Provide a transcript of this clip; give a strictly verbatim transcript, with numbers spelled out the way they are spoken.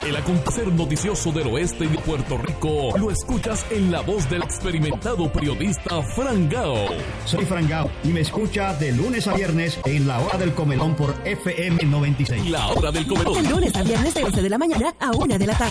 El acontecer noticioso del oeste de Puerto Rico lo escuchas en la voz del experimentado periodista Fran Gao. Soy Fran Gao y me escucha de lunes a viernes en la hora del comelón por F M noventa y seis. La hora del comelón. De lunes a viernes de once de la mañana a una de la tarde.